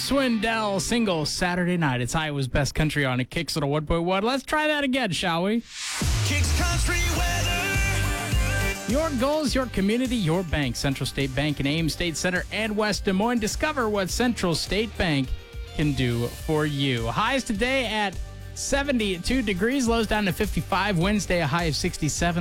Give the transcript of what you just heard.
Swindell single Saturday night. It's Iowa's best country on a Kicks at a 1.1. Let's try that again, shall we? Kicks Country Weather. Your goals, your community, your bank. Central State Bank in Ames State Center and West Des Moines. Discover what Central State Bank can do for you. Highs today at 72 degrees, lows down to 55. Wednesday, a high of 67.